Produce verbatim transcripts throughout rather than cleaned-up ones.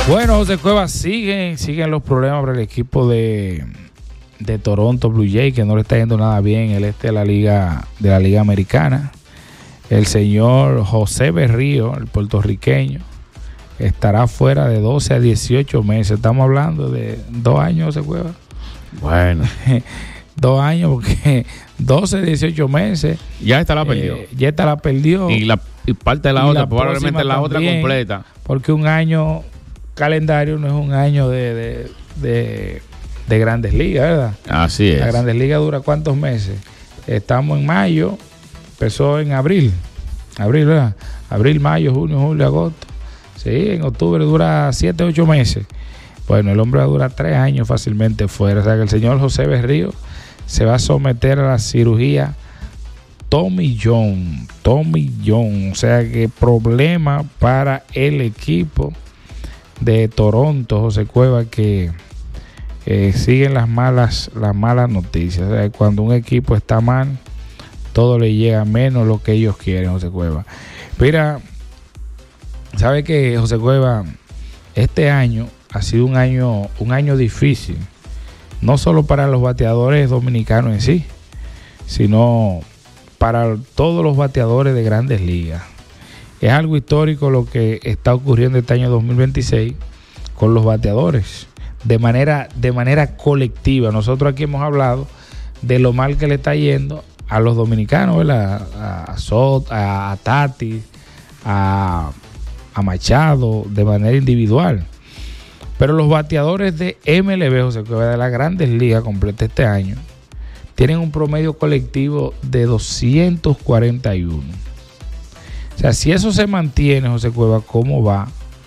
Bueno, José Cuevas, siguen, siguen los problemas para el equipo de, de Toronto Blue Jays, que no le está yendo nada bien el este de la liga de la liga americana. El señor José Berrío, el puertorriqueño, estará fuera de doce a dieciocho meses. Estamos hablando de dos años, José Cuevas. Bueno. Dos años, porque doce, dieciocho meses. Ya esta la perdió. Eh, ya esta la perdió. Y, la, y parte de la y otra, la probablemente la otra también, completa. Porque un año calendario no es un año de, de, de, de Grandes Ligas, ¿verdad? Así es. La Grandes Ligas dura ¿cuántos meses? Estamos en mayo, empezó en abril. Abril, ¿verdad? Abril, mayo, junio, julio, agosto. Sí, en octubre dura siete, ocho meses. Bueno, el hombre va a durar tres años fácilmente fuera. O sea que el señor José Berrío se va a someter a la cirugía Tommy John. Tommy John. O sea que problema para el equipo de Toronto, José Cueva, que eh, siguen las malas, las malas noticias. O sea, cuando un equipo está mal, todo le llega menos lo que ellos quieren, José Cueva. Mira, ¿sabe qué, José Cueva? Este año ha sido un año, un año difícil, no solo para los bateadores dominicanos en sí, sino para todos los bateadores de Grandes Ligas. Es algo histórico lo que está ocurriendo este año dos mil veintiséis con los bateadores, de manera, de manera colectiva. Nosotros aquí hemos hablado de lo mal que le está yendo a los dominicanos, ¿verdad? A Sot, a, a Tati, a, a Machado, de manera individual. Pero los bateadores de M L B, José Cueva, de las Grandes Ligas completa este año, tienen un promedio colectivo de doscientos cuarenta y uno. O sea, si eso se mantiene, José Cueva, ¿cómo va?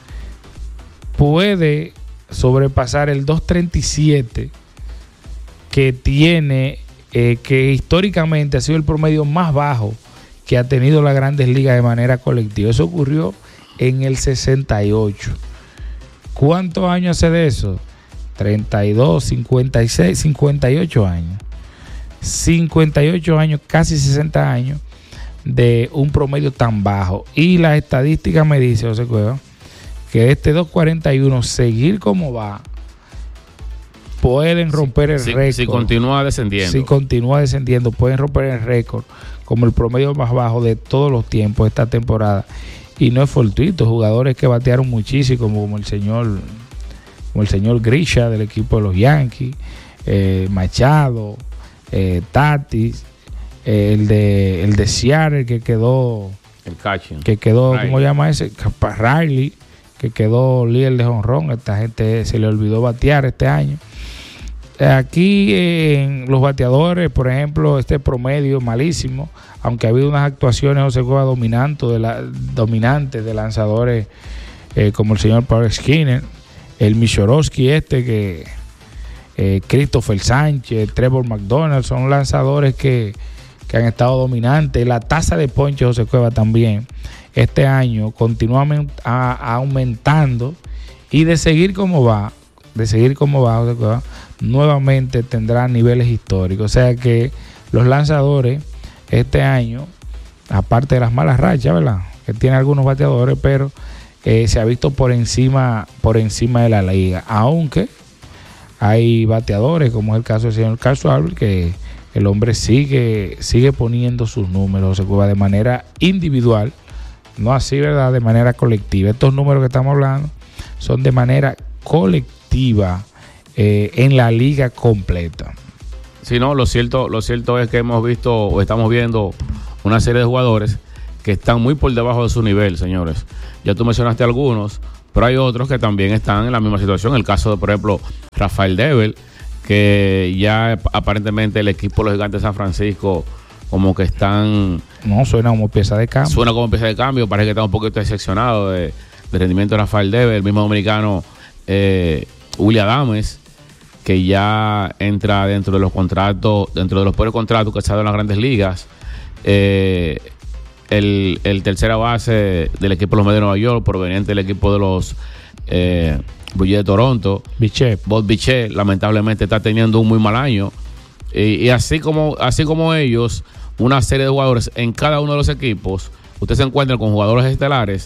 Puede sobrepasar el doscientos treinta y siete que tiene, eh, que históricamente ha sido el promedio más bajo que ha tenido las Grandes Ligas de manera colectiva. Eso ocurrió en el sesenta y ocho. ¿Cuántos años hace de eso? treinta y dos, cincuenta y seis, cincuenta y ocho años. cincuenta y ocho años, casi sesenta años de un promedio tan bajo. Y la estadística me dice, José Cueva, que este doscientos cuarenta y uno, seguir como va, pueden romper el si, récord. Si continúa descendiendo. Si continúa descendiendo, pueden romper el récord como el promedio más bajo de todos los tiempos esta temporada. Y no es fortuito, jugadores que batearon muchísimo, como, como el señor como el señor Grisha del equipo de los Yankees, eh, Machado, eh, Tatis, eh, el de el de Seattle que quedó el catching. que quedó, Riley. ¿cómo se llama ese? Riley, que quedó líder de jonrón. Esta gente se le olvidó batear este año. Aquí en los bateadores, por ejemplo, este promedio malísimo, aunque ha habido unas actuaciones, José Cueva, dominantes de, la, dominantes de lanzadores eh, como el señor Paul Skinner, el Michorowski este, que eh, Christopher Sánchez, Trevor McDonald, son lanzadores que, que han estado dominantes. La tasa de ponche, José Cueva, también este año continúa a, a aumentando, y de seguir como va, de seguir como va, José Cueva, nuevamente tendrá niveles históricos. O sea que los lanzadores este año, aparte de las malas rachas, ¿verdad?, que tiene algunos bateadores, pero eh, se ha visto por encima por encima de la liga, aunque hay bateadores, como es el caso del señor Carl Schwarber, que el hombre sigue sigue poniendo sus números, se juega de manera individual, no así, ¿verdad?, de manera colectiva. Estos números que estamos hablando son de manera colectiva eh, en la liga completa. Sí, no, lo cierto, lo cierto es que hemos visto o estamos viendo una serie de jugadores que están muy por debajo de su nivel, señores. Ya tú mencionaste algunos, pero hay otros que también están en la misma situación. El caso de, por ejemplo, Rafael Devers, que ya aparentemente el equipo de los Gigantes de San Francisco como que están... No, suena como pieza de cambio. Suena como pieza de cambio, parece que está un poquito decepcionado de, del rendimiento de Rafael Devers, el mismo dominicano eh, Willy Adames, que ya entra dentro de los contratos, dentro de los peores contratos que se ha dado en las Grandes Ligas. Eh, el, el tercera base del equipo de los Medios de Nueva York, proveniente del equipo de los eh, Blue Jays de Toronto, Bichette. Bob Bichette, lamentablemente está teniendo un muy mal año. Y, y así como así como ellos, una serie de jugadores en cada uno de los equipos, usted se encuentra con jugadores estelares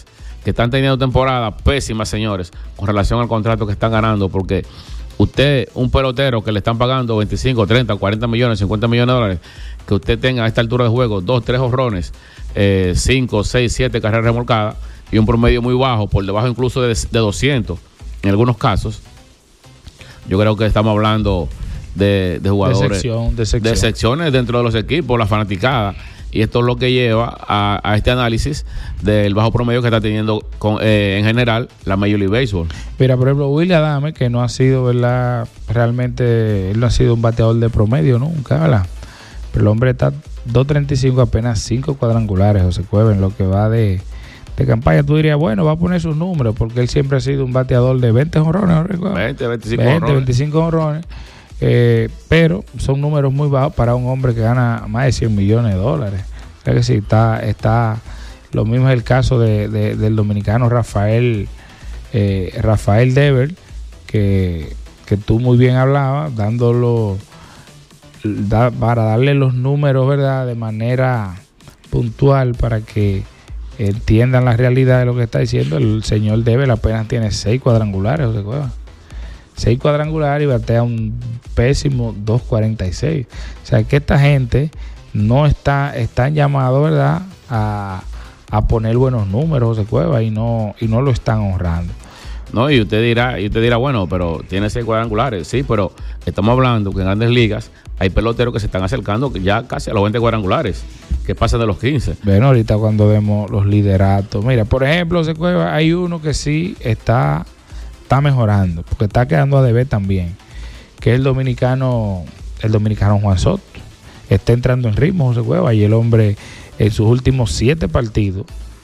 que están teniendo temporadas pésimas, señores, con relación al contrato que están ganando, porque usted, un pelotero que le están pagando veinticinco, treinta, cuarenta millones, cincuenta millones de dólares, que usted tenga a esta altura de juego dos, tres honrones, eh, cinco, seis, siete carreras remolcadas y un promedio muy bajo, por debajo incluso de, de doscientos en algunos casos, yo creo que estamos hablando de, de jugadores de, sección, de, sección. de secciones dentro de los equipos, la fanaticada, y esto es lo que lleva a, a este análisis del bajo promedio que está teniendo con, eh, en general la Major League Baseball. Mira, por ejemplo, Willy Adames, que no ha sido, ¿verdad? Realmente, él no ha sido un bateador de promedio nunca, ¿verdad? Pero el hombre está dos treinta y cinco, apenas cinco cuadrangulares, José Cueva, en lo que va de, de campaña. Tú dirías, bueno, va a poner sus números, porque él siempre ha sido un bateador de veinte jonrones, ¿no? veinte, veinticinco veinte, jonrones. veinticinco jonrones. Eh, pero son números muy bajos para un hombre que gana más de cien millones de dólares. O sea que sí, está, está lo mismo es el caso de, de, del dominicano Rafael eh, Rafael Devers, que, que tú muy bien hablabas, dándolo da, para darle los números, ¿verdad?, de manera puntual para que entiendan la realidad de lo que está diciendo. El señor Devers apenas tiene seis cuadrangulares, José Cueva. seis cuadrangulares y batea un pésimo dos cuarenta y seis. O sea que esta gente no está, están llamados, ¿verdad?, a, a poner buenos números, José Cueva, y no, y no lo están honrando. No, y usted dirá, y usted dirá, bueno, pero tiene seis cuadrangulares. Sí, pero estamos hablando que en Grandes Ligas hay peloteros que se están acercando ya casi a los veinte cuadrangulares, que pasan de los quince. Bueno, ahorita cuando vemos los lideratos, mira, por ejemplo, José Cueva, hay uno que sí está está mejorando, porque está quedando a deber también, que es el dominicano, el dominicano Juan Soto. Está entrando en ritmo, José Cueva, y el hombre en sus últimos siete partidos,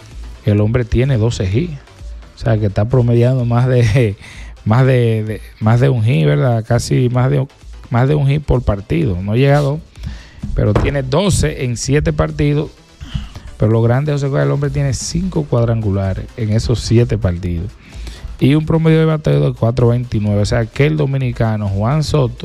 el hombre tiene doce hits. O sea que está promediando más de más de, de más de un hit, ¿verdad? Casi más de más de un hit por partido. No llega a dos, pero tiene doce en siete partidos. Pero lo grande, José Cueva, el hombre tiene cinco cuadrangulares en esos siete partidos y un promedio de bateo de cuatro veintinueve. O sea que el dominicano Juan Soto,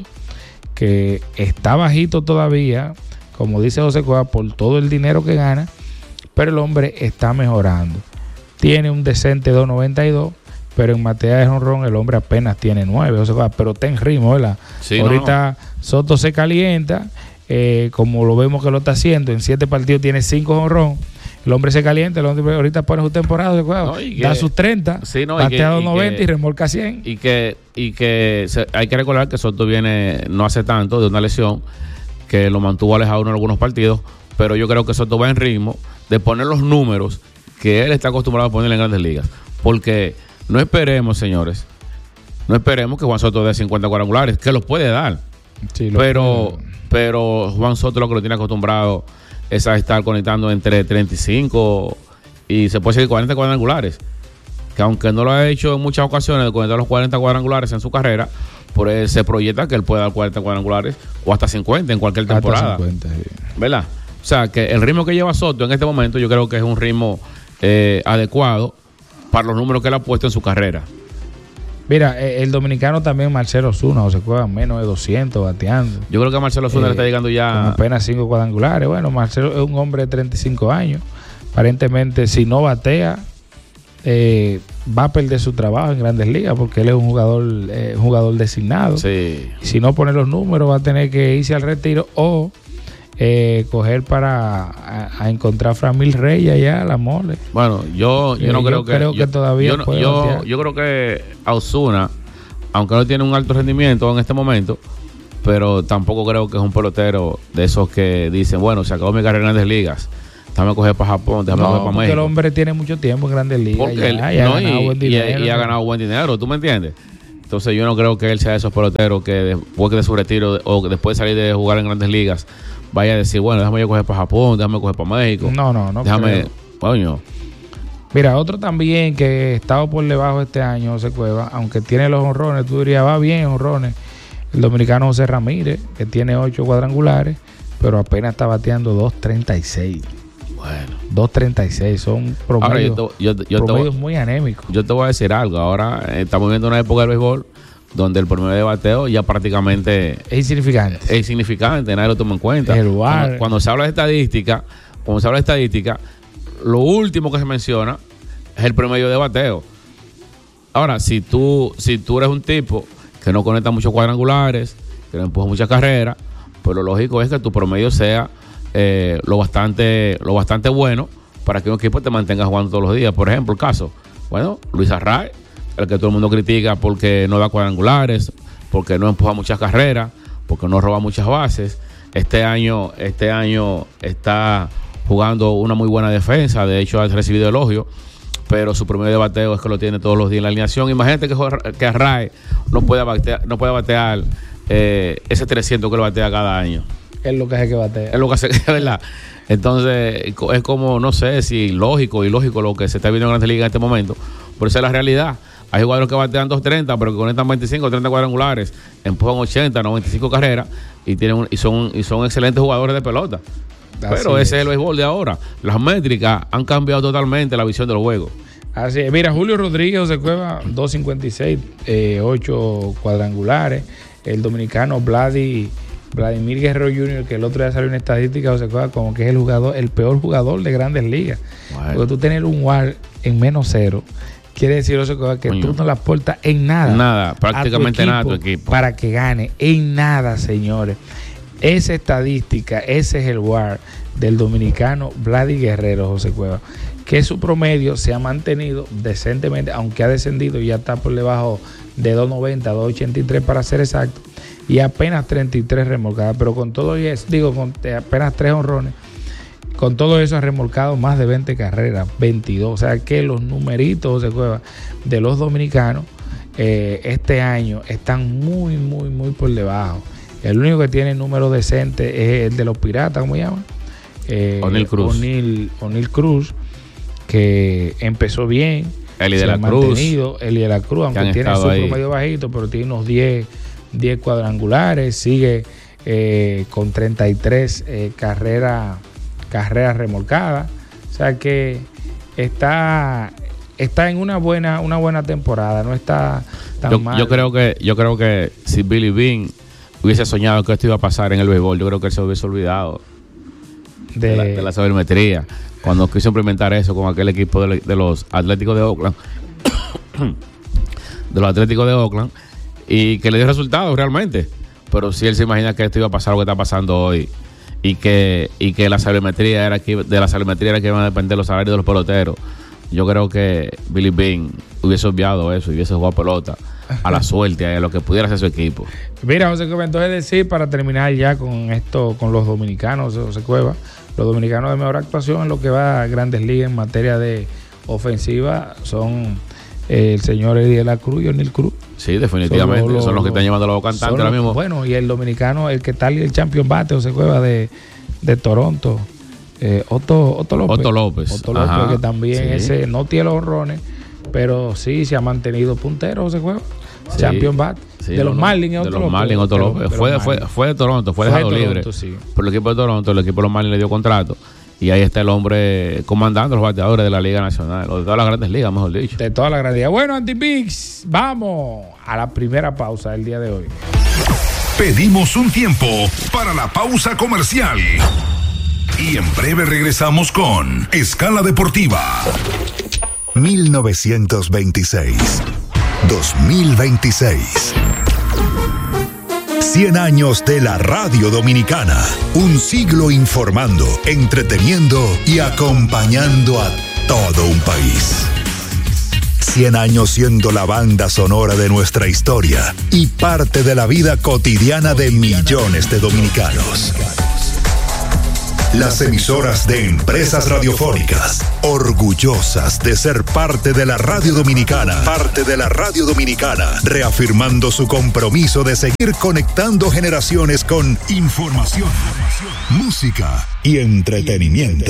que está bajito todavía, como dice José Cueva, por todo el dinero que gana, pero el hombre está mejorando. Tiene un decente dos noventa y dos, pero en materia de jonrón el hombre apenas tiene nueve, José Cueva, pero está en ritmo, ¿verdad? Sí, ahorita no, no. Soto se calienta, eh, como lo vemos que lo está haciendo, en siete partidos tiene cinco jonrón. El hombre se calienta, el hombre ahorita pone su temporada, José Cueva, no, que, da sus treinta, sí, no, batea dos y noventa que, y remolca cien. Y que, y que se, hay que recordar que Soto viene no hace tanto de una lesión que lo mantuvo alejado en algunos partidos, pero yo creo que Soto va en ritmo de poner los números que él está acostumbrado a poner en Grandes Ligas, porque no esperemos, señores, no esperemos que Juan Soto dé cincuenta cuadrangulares, que los puede dar, sí, lo pero puede. Pero Juan Soto lo que lo tiene acostumbrado es a estar conectando entre treinta y cinco y se puede seguir cuarenta cuadrangulares, que aunque no lo ha hecho en muchas ocasiones de conectar los cuarenta cuadrangulares en su carrera, por él se proyecta que él puede dar cuarenta cuadrangulares o hasta cincuenta en cualquier temporada. Hasta cincuenta, sí. ¿Verdad? O sea, que el ritmo que lleva Soto en este momento yo creo que es un ritmo eh, adecuado para los números que él ha puesto en su carrera. Mira, eh, el dominicano también, Marcelo Ozuna, o se juega menos de doscientos bateando. Yo creo que a Marcelo Ozuna eh, le está llegando ya con apenas cinco cuadrangulares. Bueno, Marcelo es un hombre de treinta y cinco años. Aparentemente, si no batea, eh, va a perder su trabajo en Grandes Ligas, porque él es un jugador, eh, un jugador designado. Sí. Si no pone los números, va a tener que irse al retiro o eh, coger para a, a encontrar a Framil Reyes allá, la mole. Bueno, yo, yo no yo creo que, creo que yo, todavía yo, puede yo, batear. yo creo que a Ozuna, aunque no tiene un alto rendimiento en este momento, pero tampoco creo que es un pelotero de esos que dicen, bueno, se acabó mi carrera en Grandes Ligas, déjame coger para Japón, déjame no, coger para México. El hombre tiene mucho tiempo en Grandes Ligas. Porque ya, él, ya no, ha ganado y, buen dinero, y, y ha ¿no? ganado buen dinero, ¿tú me entiendes? Entonces yo no creo que él sea de esos peloteros que después de su retiro o después de salir de jugar en Grandes Ligas vaya a decir, bueno, déjame yo coger para Japón, déjame coger para México. No, no, no. Déjame, coño. Mira, otro también que estaba por debajo este año, José Cueva, aunque tiene los honrones, tú dirías, va bien honrones. El dominicano José Ramírez, que tiene ocho cuadrangulares, pero apenas está bateando dos treinta y seis. Bueno. dos treinta y seis, son promedios, ahora, yo te, yo, yo promedios te, muy anémicos. Yo te voy a decir algo, ahora eh, estamos viviendo una época del béisbol donde el promedio de bateo ya prácticamente es insignificante. Es insignificante, nadie lo toma en cuenta. El cuando, cuando se habla de estadística, cuando se habla de estadística, lo último que se menciona es el promedio de bateo. Ahora, si tú, si tú eres un tipo que no conecta muchos cuadrangulares, que no empuja muchas carreras, pues lo lógico es que tu promedio sea eh, lo bastante lo bastante bueno para que un equipo te mantenga jugando todos los días. Por ejemplo, el caso, bueno, Luis Arraez, el que todo el mundo critica porque no da cuadrangulares, porque no empuja muchas carreras, porque no roba muchas bases. Este año, este año está jugando una muy buena defensa, de hecho ha recibido elogios, pero su promedio de bateo es que lo tiene todos los días en la alineación. Imagínate que, que Arraez no puede batear, no puede batear eh, ese trescientos que lo batea cada año. Es lo que hace que batea. Es lo que hace que, ¿verdad? Entonces, es como, no sé si lógico y ilógico lo que se está viendo en Grandes Ligas en este momento, pero esa es la realidad. Hay jugadores que batean doscientos treinta, pero que conectan veinticinco, treinta cuadrangulares, empujan ochenta, noventa y cinco carreras y, tienen un, y, son, y son excelentes jugadores de pelota. Así pero ese es. es el béisbol de ahora. Las métricas han cambiado totalmente la visión del juego. Así es. Mira, Julio Rodríguez, José Cueva, dos cincuenta y seis, eh, ocho cuadrangulares. El dominicano Vladi, Vladimir Guerrero junior, que el otro día salió una estadística, José Cueva, como que es el jugador, el peor jugador de Grandes Ligas. Bueno. Porque tú tener un W A R en menos cero, quiere decir, José Cueva, que Coño. tú no la aportas en nada. Nada, prácticamente nada a tu equipo. Para que gane, en nada, señores. Esa estadística, ese es el W A R del dominicano Vladi Guerrero, José Cueva, que su promedio se ha mantenido decentemente, aunque ha descendido y ya está por debajo de dos noventa, dos ochenta y tres para ser exacto, y apenas treinta y tres remolcadas, pero con todo eso, digo, con apenas tres honrones, con todo eso ha remolcado más de veinte carreras, veintidós, o sea que los numeritos, José Cueva, de los dominicanos eh, este año están muy, muy, muy por debajo. El único que tiene número decente es el de los Piratas, ¿cómo se llama? Eh, O'Neill Cruz. O'Neill, O'Neill Cruz, que empezó bien. Eli de la Cruz. Eli de la Cruz, aunque tiene su promedio bajito, pero tiene unos diez cuadrangulares. Sigue eh, con treinta y tres eh, carreras carreras remolcadas. O sea que está, está en una buena, una buena temporada. No está tan yo, mal. Yo creo que, yo creo que si Billy Beane hubiese soñado que esto iba a pasar en el béisbol, yo creo que él se hubiese olvidado de, de, la, de la sabermetría cuando quiso implementar eso con aquel equipo de, de los Atléticos de Oakland de los Atléticos de Oakland y que le dio resultados realmente, pero si él se imagina que esto iba a pasar lo que está pasando hoy y que, y que la sabermetría era que, de la sabermetría era que iban a depender los salarios de los peloteros, yo creo que Billy Beane hubiese obviado eso y hubiese jugado pelota a la suerte, a lo que pudiera hacer su equipo. Mira, José Cueva, entonces decir, para terminar ya con esto, con los dominicanos, José Cueva, los dominicanos de mejor actuación en lo que va a Grandes Ligas en materia de ofensiva son eh, el señor Eli de la Cruz y O'Neill Cruz. Sí, definitivamente, son los, son los que están llevando los cantantes ahora mismo. Bueno, y el dominicano, el que está el champion bate, José Cueva, de, de Toronto, eh, Otto, Otto López. Otto López. Otto López, Ajá, que también sí. ese no tiene los honrones, pero sí se ha mantenido puntero, José Cueva. Sí. Champion bat. Sí, de los no, Marlins, de los Marlins, Otto López. Fue, fue, fue de Toronto, fue, fue dejado de libre. Sí. Por el equipo de Toronto, el equipo de los Marlins le dio contrato. Y ahí está el hombre comandando los bateadores de la Liga Nacional, o de todas las grandes ligas, mejor dicho. De todas las grandes ligas. Bueno, Antipix, vamos a la primera pausa del día de hoy. Pedimos un tiempo para la pausa comercial. Y en breve regresamos con Escala Deportiva. mil novecientos veintiséis. dos mil veintiséis. cien años de la radio dominicana. Un siglo informando, entreteniendo y acompañando a todo un país. cien años siendo la banda sonora de nuestra historia y parte de la vida cotidiana de millones de dominicanos. Las emisoras de Empresas Radiofónicas, orgullosas de ser parte de la radio dominicana, parte de la radio dominicana, reafirmando su compromiso de seguir conectando generaciones con información, música y entretenimiento.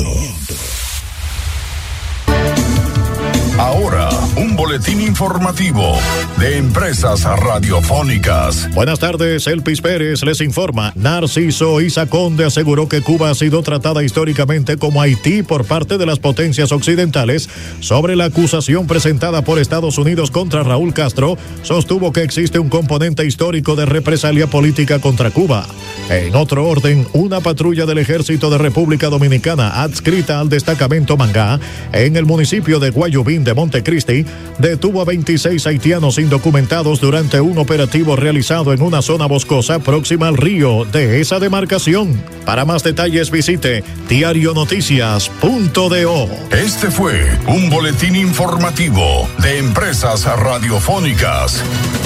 Ahora, un boletín informativo de Empresas Radiofónicas. Buenas tardes, Elpis Pérez les informa. Narciso Isa Conde aseguró que Cuba ha sido tratada históricamente como Haití por parte de las potencias occidentales. Sobre la acusación presentada por Estados Unidos contra Raúl Castro, sostuvo que existe un componente histórico de represalia política contra Cuba. En otro orden, una patrulla del Ejército de República Dominicana adscrita al destacamento Mangá en el municipio de Guayubín de Montecristi detuvo a veintiséis haitianos indocumentados durante un operativo realizado en una zona boscosa próxima al río de esa demarcación. Para más detalles visite diario noticias punto do. Este fue un boletín informativo de Empresas Radiofónicas.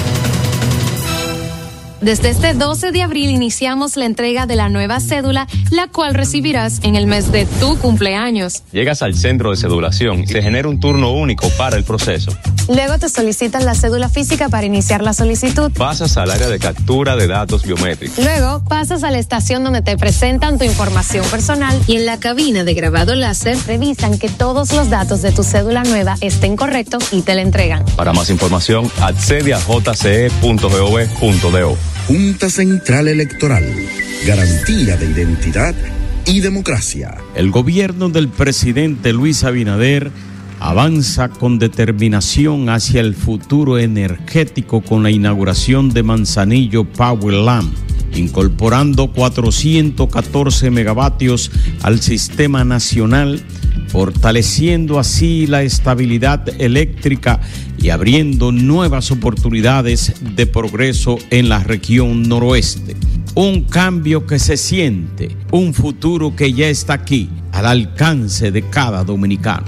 Desde este doce de abril iniciamos la entrega de la nueva cédula, la cual recibirás en el mes de tu cumpleaños. Llegas al centro de cedulación y se genera un turno único para el proceso. Luego te solicitan la cédula física para iniciar la solicitud. Pasas al área de captura de datos biométricos. Luego pasas a la estación donde te presentan tu información personal y en la cabina de grabado láser revisan que todos los datos de tu cédula nueva estén correctos y te la entregan. Para más información, accede a j c e punto gov punto do. Junta Central Electoral, garantía de identidad y democracia. El gobierno del presidente Luis Abinader avanza con determinación hacia el futuro energético con la inauguración de Manzanillo Power Lamp, incorporando cuatrocientos catorce megavatios al sistema nacional, fortaleciendo así la estabilidad eléctrica y abriendo nuevas oportunidades de progreso en la región noroeste. Un cambio que se siente, un futuro que ya está aquí, al alcance de cada dominicano.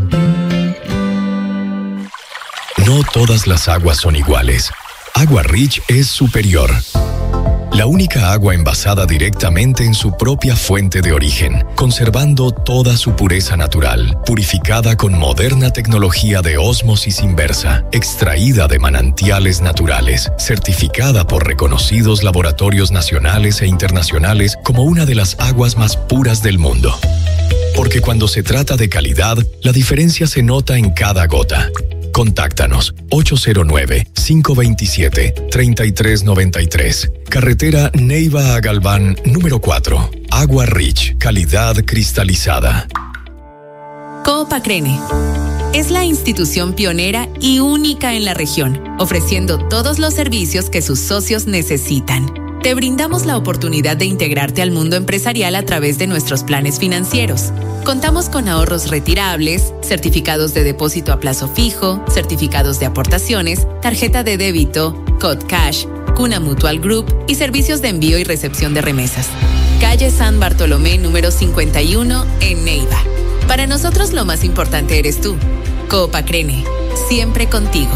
No todas las aguas son iguales. Agua Rich es superior. La única agua envasada directamente en su propia fuente de origen, conservando toda su pureza natural, purificada con moderna tecnología de ósmosis inversa, extraída de manantiales naturales, certificada por reconocidos laboratorios nacionales e internacionales como una de las aguas más puras del mundo. Porque cuando se trata de calidad, la diferencia se nota en cada gota. Contáctanos ocho cero nueve, cinco dos siete, tres tres nueve tres. Carretera Neiva a Galván, número cuatro. Agua Rich, calidad cristalizada. Coop Acrene es la institución pionera y única en la región, ofreciendo todos los servicios que sus socios necesitan. Te brindamos la oportunidad de integrarte al mundo empresarial a través de nuestros planes financieros. Contamos con ahorros retirables, certificados de depósito a plazo fijo, certificados de aportaciones, tarjeta de débito, Code Cash, Cuna Mutual Group y servicios de envío y recepción de remesas. Calle San Bartolomé número cincuenta y uno en Neiva. Para nosotros lo más importante eres tú. Coop Acrene, siempre contigo.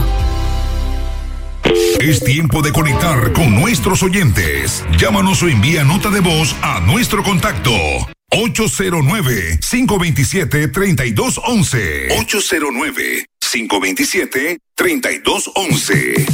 Es tiempo de conectar con nuestros oyentes. Llámanos o envía nota de voz a nuestro contacto ocho cero nueve, cinco dos siete, tres dos uno uno. ocho cero nueve, cinco dos siete, tres dos uno uno.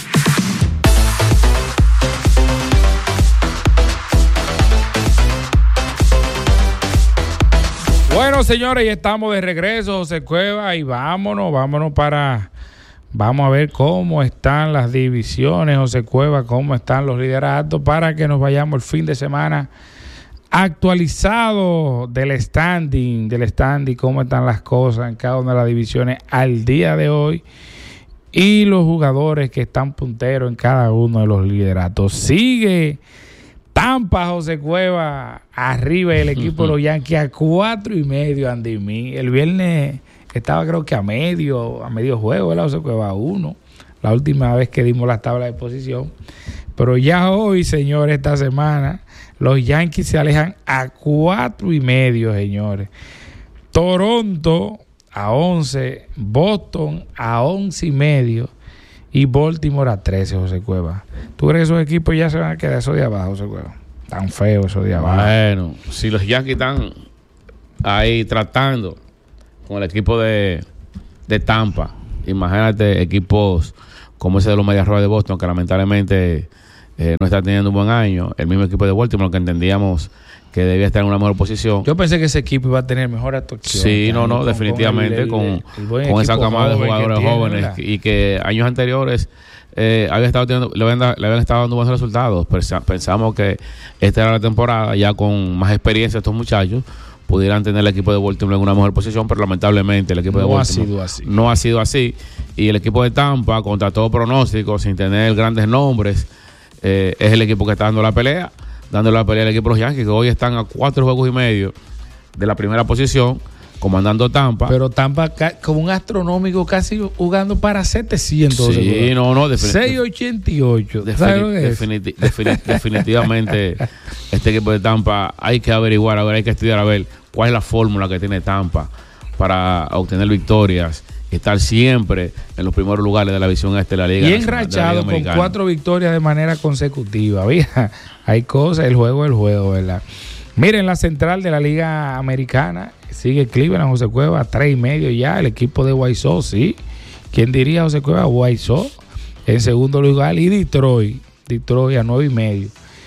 Bueno, señores, ya estamos de regreso, José Cueva, y vámonos, vámonos para... Vamos a ver cómo están las divisiones, José Cueva, cómo están los lideratos, para que nos vayamos el fin de semana actualizado del standing, del standing, cómo están las cosas en cada una de las divisiones al día de hoy y los jugadores que están punteros en cada uno de los lideratos. Sigue Tampa, José Cueva, arriba el equipo de los Yankees a cuatro y medio, Andy Mí. El viernes estaba creo que a medio, a medio juego, ¿verdad? José Cueva, a uno, la última vez que dimos la tabla de posición. Pero ya hoy, señores, esta semana, los Yankees se alejan a cuatro y medio, señores. Toronto a once, Boston a once y medio y Baltimore a trece, José Cueva. ¿Tú crees que esos equipos ya se van a quedar esos de abajo, José Cueva? Tan feos esos de abajo. Bueno, si los Yankees están ahí tratando con el equipo de, de Tampa, imagínate equipos como ese de los Medias Rojas de Boston, que lamentablemente eh, no está teniendo un buen año. El mismo equipo de Baltimore, que entendíamos que debía estar en una mejor posición. Yo pensé que ese equipo iba a tener mejor actuación. Sí, no, no, con, definitivamente con, el, el, el con esa camada de jugadores tiene, jóvenes, ¿verdad? Y que años anteriores eh, había estado teniendo, le, habían, le habían estado dando buenos resultados. Pensamos que esta era la temporada, ya con más experiencia estos muchachos pudieran tener el equipo de Baltimore en una mejor posición, pero lamentablemente el equipo de no Baltimore ha sido así. no ha sido así. Y el equipo de Tampa, contra todo pronóstico, sin tener grandes nombres, eh, es el equipo que está dando la pelea, dando la pelea al equipo de los Yankees, que hoy están a cuatro juegos y medio de la primera posición, comandando Tampa. Pero Tampa ca- como un astronómico casi jugando para setecientos. Sí, no, no, seiscientos ochenta y ocho. Defini- definiti- defini- definitivamente este equipo de Tampa hay que averiguar, a ver, hay que estudiar a ver cuál es la fórmula que tiene Tampa para obtener victorias y estar siempre en los primeros lugares de la división este de la Liga. Y Nacional, enrachado de la Liga con Americana. cuatro victorias de manera consecutiva. Mira, hay cosas, el juego es el juego, ¿verdad? Miren, la central de la Liga Americana sigue Cleveland, José Cueva, tres y medio ya. El equipo de White Sox, sí. ¿Quién diría, José Cueva? White Sox en segundo lugar. Y Detroit, Detroit a nueve y medio.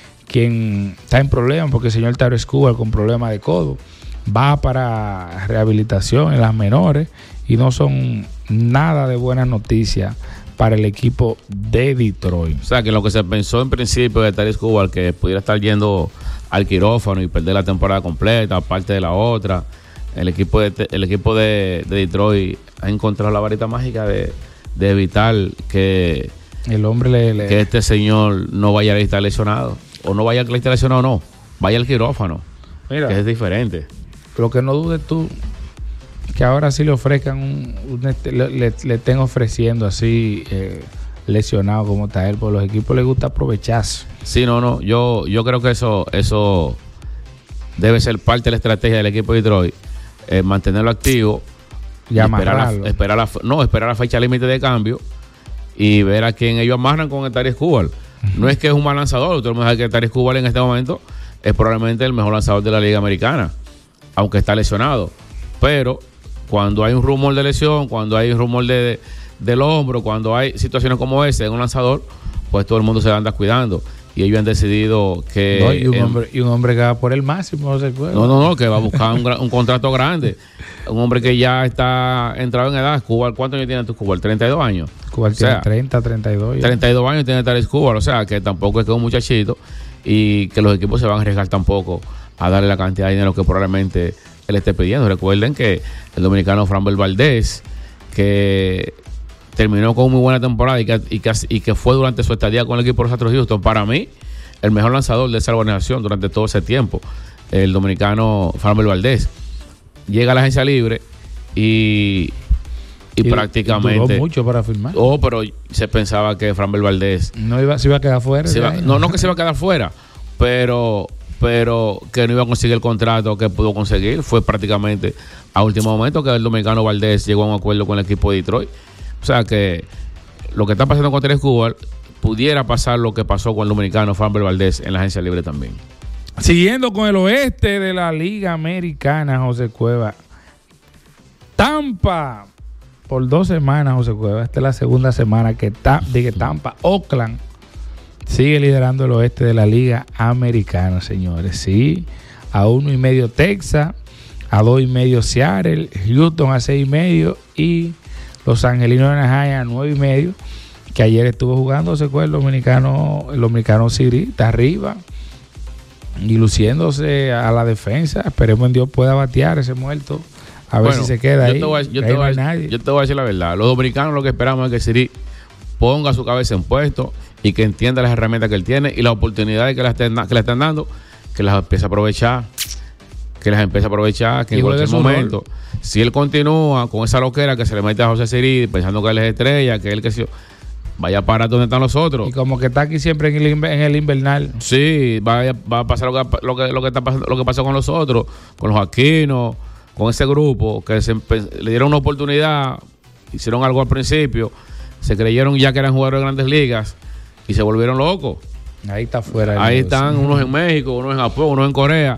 Quien está en problemas porque el señor Taylor Escobar con problemas de codo va para rehabilitación en las menores y no son nada de buenas noticias para el equipo de Detroit. O sea, que lo que se pensó en principio de Taris Cuba, que pudiera estar yendo al quirófano y perder la temporada completa, aparte de la otra, el equipo de, el equipo de, de Detroit ha encontrado la varita mágica de, de evitar que el hombre le, le... que este señor no vaya a estar lesionado, o no vaya a estar lesionado, no, vaya al quirófano. Mira, que es diferente. Lo que no dudes tú, que ahora sí le ofrezcan un, un le, le, le estén ofreciendo así eh, lesionado como está él, porque los equipos les gusta aprovecharse. Sí, no, no, yo, yo creo que eso, eso debe ser parte de la estrategia del equipo de Detroit, eh, mantenerlo activo y esperar la, esperar la, no, esperar la fecha límite de cambio y ver a quién ellos amarran con el Taris Cuba. Uh-huh. No es que es un mal lanzador, usted me dice que el Taris Cuba en este momento es probablemente el mejor lanzador de la Liga Americana, aunque está lesionado, pero cuando hay un rumor de lesión, cuando hay un rumor de, de, del hombro, cuando hay situaciones como esa en un lanzador, pues todo el mundo se anda cuidando. Y ellos han decidido que... No, y, un eh, hombre, y un hombre que va por el máximo, no se puede. No, no, no, que va a buscar un, un contrato grande. Un hombre que ya está entrado en edad. Cuba, ¿cuántos años tiene tu Cuba? ¿treinta y dos años? Cuba tiene o sea, treinta, treinta y dos. Ya. treinta y dos años tiene Taris Cuba, o sea, que tampoco es que es un muchachito y que los equipos se van a arriesgar tampoco a darle la cantidad de dinero que probablemente él esté pidiendo. Recuerden que el dominicano Framber Valdez, que terminó con muy buena temporada y que, y, que, y que fue durante su estadía con el equipo de los Astros Houston, para mí, el mejor lanzador de esa organización durante todo ese tiempo, el dominicano Framber Valdez. Llega a la agencia libre y, y, y prácticamente... Duró mucho para firmar. Oh, pero se pensaba que Framber Valdez... No iba, se iba a quedar fuera. Iba, no, no que se iba a quedar fuera, pero... pero que no iba a conseguir el contrato que pudo conseguir. Fue prácticamente a último momento que el dominicano Valdés llegó a un acuerdo con el equipo de Detroit. O sea que lo que está pasando con Taris Cuba pudiera pasar lo que pasó con el dominicano Framber Valdez en la agencia libre también. Siguiendo con el oeste de la Liga Americana, José Cueva. Tampa, por dos semanas, José Cueva. Esta es la segunda semana que ta, diga Tampa, Oakland sigue liderando el oeste de la Liga Americana, señores. Sí, a uno y medio Texas, a dos y medio Seattle, Houston a seis y medio y Los Angelinos de Anaheim a nueve y medio, que ayer estuvo jugando, se acuerda, el dominicano, el dominicano Siri, está arriba y luciéndose a la defensa. Esperemos en Dios pueda batear ese muerto, a ver bueno, si se queda yo ahí. Te voy, yo, te voy, no yo te voy a decir la verdad. Los dominicanos lo que esperamos es que Siri ponga su cabeza en puesto y que entienda las herramientas que él tiene y las oportunidades que le estén, que le están dando, que las empiece a aprovechar, que las empiece a aprovechar, que y en cualquier momento, rol. Si él continúa con esa loquera que se le mete a José Siri pensando que él es estrella, que él que se, vaya a parar donde están los otros. Y como que está aquí siempre en el, en el invernal. Sí, va a, va a pasar lo que, lo, que, lo, que está pasando, lo que pasó con los otros, con los Aquinos, con ese grupo, que se, le dieron una oportunidad, hicieron algo al principio, se creyeron ya que eran jugadores de grandes ligas y se volvieron locos. Ahí está fuera. Ahí están unos en México, unos en Japón, unos en Corea.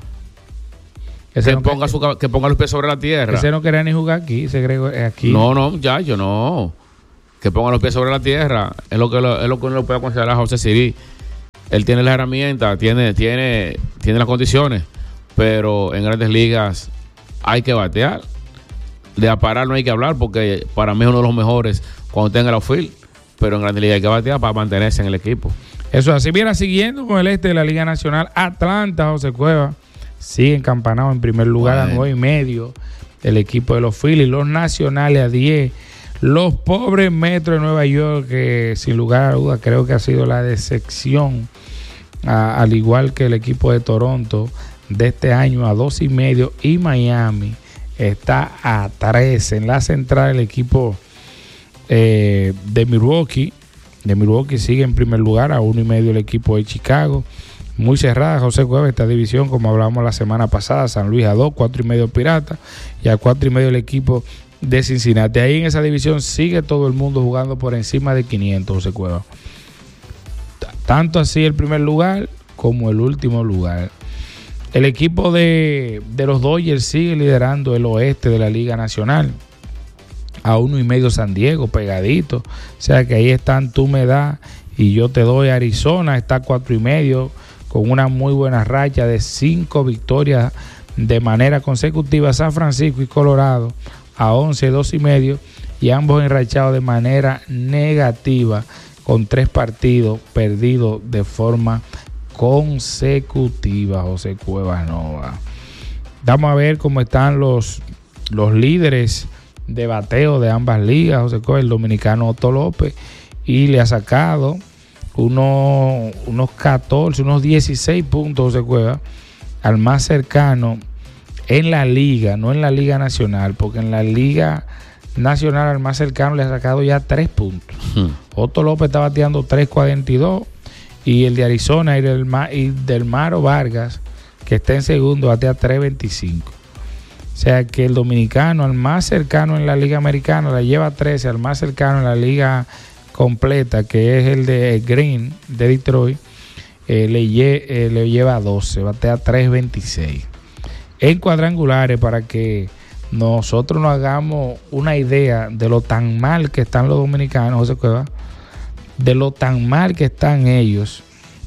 Que, no ponga su, que ponga los pies sobre la tierra. Ese no quería ni jugar aquí, se cree aquí. No, no, muchacho, no. Que ponga los pies sobre la tierra. Es lo que lo, es lo que uno le puede considerar a José Siri. Él tiene las herramientas, tiene, tiene, tiene las condiciones, pero en grandes ligas hay que batear. De aparar no hay que hablar, porque para mí es uno de los mejores cuando tenga el outfield, pero en grandes ligas hay que batear para mantenerse en el equipo. Eso así. Viera siguiendo con el este de la Liga Nacional, Atlanta, José Cueva sigue encampanado en primer lugar bueno. a nueve y medio. El equipo de los Phillies, los Nacionales a diez. Los pobres Metros de Nueva York, que sin lugar a dudas creo que ha sido la decepción, a, al igual que el equipo de Toronto de este año, a dos y medio. Y Miami está a tres. En la central, el equipo eh, de Milwaukee, de Milwaukee sigue en primer lugar, a uno y medio el equipo de Chicago. Muy cerrada, José Cueva, esta división, como hablábamos la semana pasada. San Luis a dos, cuatro y medio Pirata, y a cuatro y medio el equipo de Cincinnati. Ahí en esa división sigue todo el mundo jugando por encima de quinientos, José Cueva. Tanto así el primer lugar como el último lugar. El equipo de, de los Dodgers sigue liderando el oeste de la Liga Nacional. A uno y medio San Diego, pegadito. O sea que ahí están tú me das y yo te doy. Arizona está a cuatro y medio con una muy buena racha de cinco victorias de manera consecutiva. San Francisco y Colorado a once, dos y medio, y ambos enrachados de manera negativa con tres partidos perdidos de forma consecutiva, José Cuevas Nova. Vamos a ver cómo están los, los líderes de bateo de ambas ligas, José Cuevas, el dominicano Otto López, y le ha sacado unos, unos catorce, unos dieciséis puntos, José Cuevas, al más cercano en la liga, no en la Liga Nacional, porque en la Liga Nacional al más cercano le ha sacado ya tres puntos. Hmm. Otto López está bateando tres cuarenta y dos, y el de Arizona y del, y del Maro Vargas, que está en segundo, batea tres veinticinco. O sea que el dominicano al más cercano en la Liga Americana le lleva trece, al más cercano en la Liga completa, que es el de Green de Detroit, eh, le, lle, eh, le lleva doce, batea tres veintiséis. En cuadrangulares, para que nosotros nos hagamos una idea de lo tan mal que están los dominicanos, José Cueva, de lo tan mal que están ellos.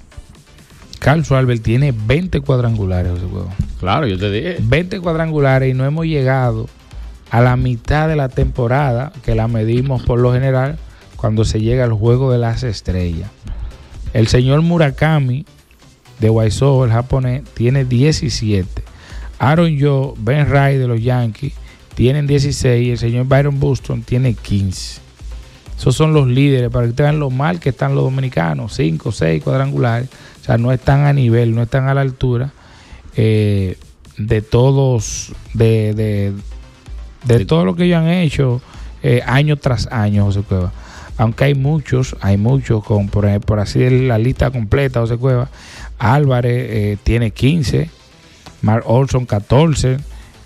Carlos Albert tiene veinte cuadrangulares, José Cueva. Claro, yo te dije. veinte cuadrangulares, y no hemos llegado a la mitad de la temporada, que la medimos por lo general cuando se llega al juego de las estrellas. El señor Murakami de White Sox, el japonés, tiene diecisiete. Aaron Joe, Ben Wright de los Yankees tienen dieciséis, y el señor Byron Buxton tiene quince. Esos son los líderes, para que ustedes vean lo mal que están los dominicanos. cinco, seis cuadrangulares. O sea, no están a nivel, no están a la altura eh, de todos, de, de, de sí. todo lo que ellos han hecho eh, año tras año, José Cueva. Aunque hay muchos, hay muchos, con por, por así decir, la lista completa, José Cueva. Álvarez eh, tiene quince. Mark Olson catorce,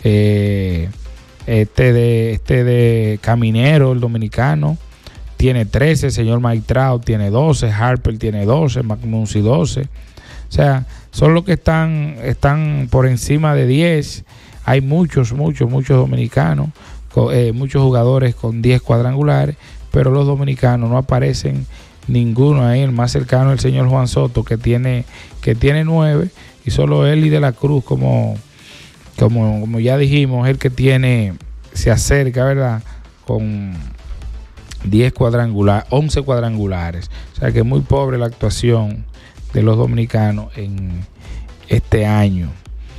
eh, este de este de Caminero, el dominicano, tiene trece, el señor Mike Trout tiene doce, Harper tiene doce, McMuncy doce. O sea, son los que están, están por encima de diez. Hay muchos, muchos, muchos dominicanos, con, eh, muchos jugadores con diez cuadrangulares, pero los dominicanos no aparecen ninguno ahí. El más cercano es el señor Juan Soto, que tiene, que tiene nueve. Y solo él y De la Cruz, como, como, como ya dijimos, el que tiene, se acerca, ¿verdad? Con diez cuadrangulares, once cuadrangulares. O sea que es muy pobre la actuación de los dominicanos en este año.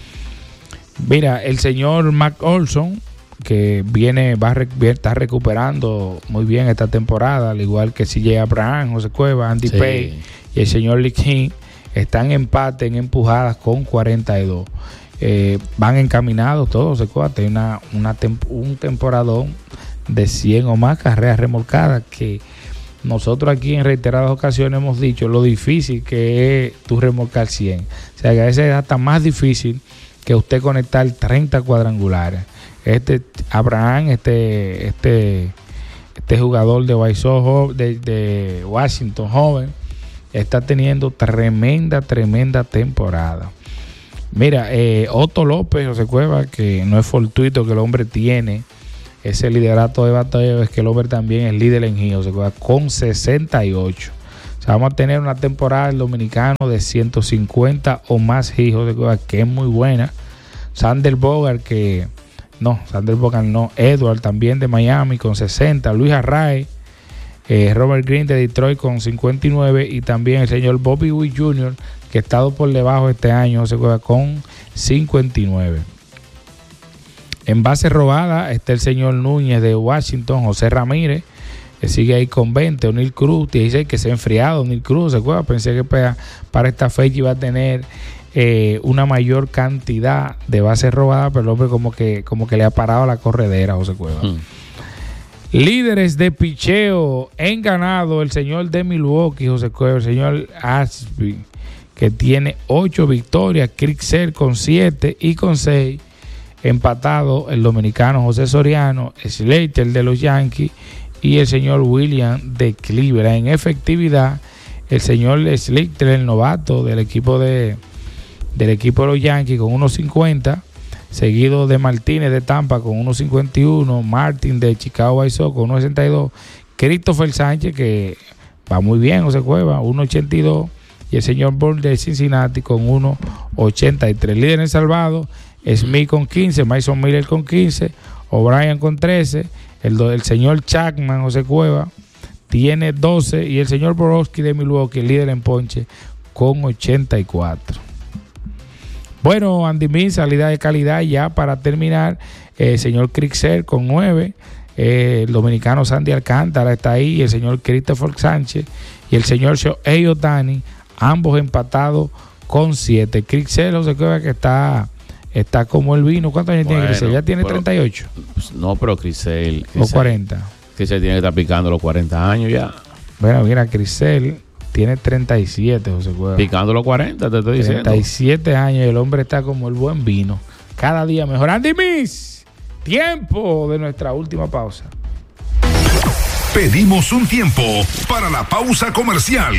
Mira, el señor Mac Olson, que viene, va a está recuperando muy bien esta temporada, al igual que C J Abraham, José Cueva, Andy sí. Pay y el señor Lee King. Están en empate en empujadas con cuarenta y dos. Eh, van encaminados todos, se tiene una, una temp- un temporadón de cien o más carreras remolcadas, que nosotros aquí en reiteradas ocasiones hemos dicho lo difícil que es tú remolcar cien. O sea que a veces es hasta más difícil que usted conectar treinta cuadrangulares. Este Abraham, este, este, este jugador de, White Sox, de, de Washington joven, está teniendo tremenda, tremenda temporada. Mira, eh, Otto López, José Cueva, que no es fortuito que el hombre tiene ese liderato de bateo, es que el hombre también es líder en hits, José Cueva, con sesenta y ocho. O sea, vamos a tener una temporada del dominicano de ciento cincuenta o más hits, José Cueva, que es muy buena. Sander Bogart, que no, Sander Bogart no, Edward también de Miami con sesenta, Luis Arraez, Eh, Robert Green de Detroit con cincuenta y nueve, y también el señor Bobby Witt junior, que ha estado por debajo este año, se juega con cincuenta y nueve. En base robada está el señor Núñez de Washington, José Ramírez, que sigue ahí con veinte, O'Neill Cruz, dice que se ha enfriado O'Neill Cruz, se juega, pensé que para, para esta fecha iba a tener eh, una mayor cantidad de bases robadas, pero el hombre como que, como que le ha parado la corredera a José Cuevas. Hmm. Líderes de picheo en ganado, el señor de Milwaukee, José Cuevas, el señor Ashby, que tiene ocho victorias, Crixel con siete y con seis, empatado el dominicano José Soriano, Slater de los Yankees y el señor William de Cleveland. En efectividad, el señor Slater, el novato del equipo de del equipo de los Yankees, con uno cincuenta, seguido de Martínez de Tampa con uno cincuenta y uno, Martin de Chicago White Sox con uno sesenta y dos, Christopher Sánchez, que va muy bien, José Cueva, uno ochenta y dos, y el señor Bourne de Cincinnati con uno ochenta y tres. Líder en salvado, Smith con quince, Mason Miller con quince, O'Brien con trece, el, el señor Chapman, José Cueva, tiene doce, y el señor Borowski de Milwaukee, líder en ponche, con ochenta y cuatro. Bueno, Andy Min, salida de calidad ya para terminar. El eh, señor Crixel con nueve. Eh, el dominicano Sandy Alcántara está ahí. El señor Christopher Sánchez y el señor Shohei Ohtani, ambos empatados con siete. Crixel, José Cueva, que está, está como el vino. ¿Cuántos años bueno, tiene Crixel? ¿Ya tiene pero, treinta y ocho? No, pero Crixel. ¿O cuarenta? Crixel tiene que estar picando los cuarenta años ya. Bueno, mira, Crixel tiene treinta y siete, José Cueva. Picando los cuarenta, te estoy diciendo. treinta y siete años y el hombre está como el buen vino. Cada día mejor. Andy Miss, tiempo de nuestra última pausa. Pedimos un tiempo para la pausa comercial.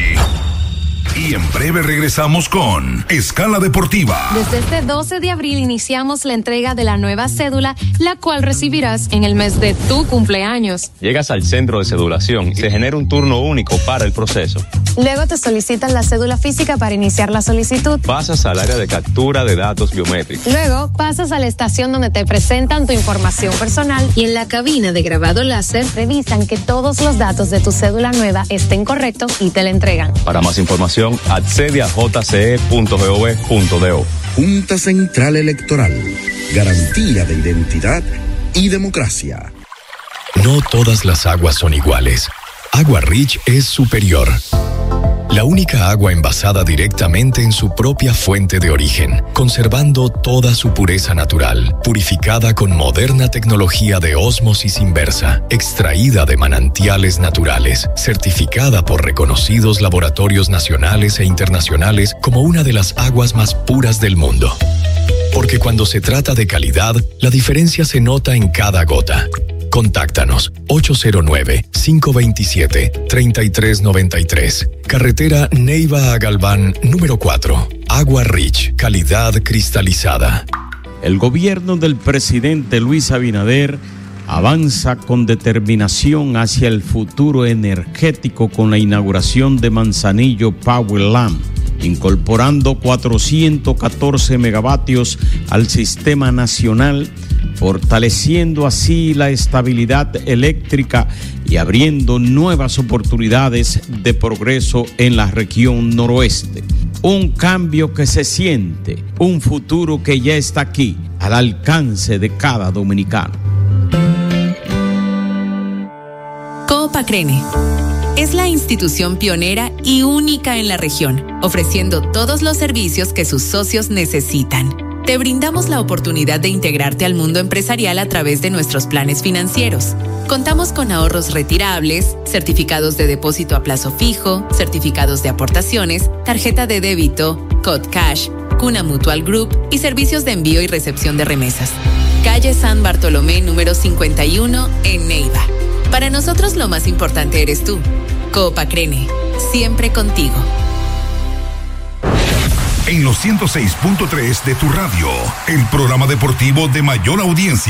Y en breve regresamos con Escala Deportiva. Desde este doce de abril iniciamos la entrega de la nueva cédula, la cual recibirás en el mes de tu cumpleaños. Llegas al centro de cedulación y se genera un turno único para el proceso. Luego te solicitan la cédula física para iniciar la solicitud. Pasas al área de captura de datos biométricos. Luego pasas a la estación donde te presentan tu información personal y en la cabina de grabado láser revisan que todos los datos de tu cédula nueva estén correctos y te la entregan. Para más información, accede a j c e punto gov punto do. Junta Central Electoral. Garantía de identidad y democracia. No todas las aguas son iguales. Agua Rich es superior. La única agua envasada directamente en su propia fuente de origen, conservando toda su pureza natural, purificada con moderna tecnología de ósmosis inversa, extraída de manantiales naturales, certificada por reconocidos laboratorios nacionales e internacionales como una de las aguas más puras del mundo. Porque cuando se trata de calidad, la diferencia se nota en cada gota. Contáctanos ocho cero nueve, cinco dos siete, tres tres nueve tres. Carretera Neiva a Galván, número cuatro. Agua Rich, calidad cristalizada. El gobierno del presidente Luis Abinader avanza con determinación hacia el futuro energético con la inauguración de Manzanillo Power Lamp, incorporando cuatrocientos catorce megavatios al sistema nacional, fortaleciendo así la estabilidad eléctrica y abriendo nuevas oportunidades de progreso en la región noroeste. Un cambio que se siente, un futuro que ya está aquí, al alcance de cada dominicano. Copa Crene es la institución pionera y única en la región, ofreciendo todos los servicios que sus socios necesitan. Te brindamos la oportunidad de integrarte al mundo empresarial a través de nuestros planes financieros. Contamos con ahorros retirables, certificados de depósito a plazo fijo, certificados de aportaciones, tarjeta de débito, Code Cash, Cuna Mutual Group y servicios de envío y recepción de remesas. Calle San Bartolomé número cincuenta y uno en Neiva. Para nosotros lo más importante eres tú. Copa Crene, siempre contigo. En los ciento seis punto tres de tu radio, el programa deportivo de mayor audiencia.